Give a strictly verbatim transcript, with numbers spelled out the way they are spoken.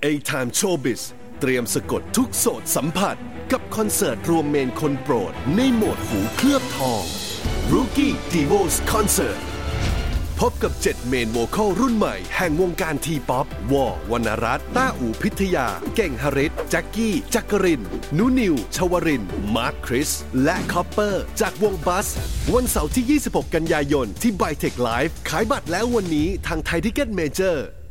A-Time Showbiz เตรียมสะกดทุกโสตสัมผัสกับคอนเสิร์ตรวมเมนคนโปรดในโหมดหูเคลือบทอง Rookie Divos Concert พบกับเจ็ดเมนโวคอลรุ่นใหม่แห่งวงการทีป๊อปวอวรรณรัตน์ต้าอู่พิทยาเก่งหฤทธิ์แจ็คกี้จักรินนุนิวชวรินทร์มาร์คคริสและคอปเปอร์จากวงบัสวันเสาร์ที่ยี่สิบหกกันยายนที่ไบเทคไลฟ์ขายบัตรแล้ววันนี้ทางไทยทิกเก็ตเมเจอร์